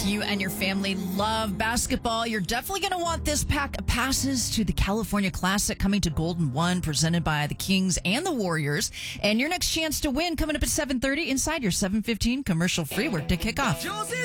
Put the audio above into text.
You and your family love basketball. You're definitely going to want this pack of passes to the California Classic coming to Golden One, presented by the Kings and the Warriors. And your next chance to win coming up at 7:30 inside your 7:15 commercial free work to kick off.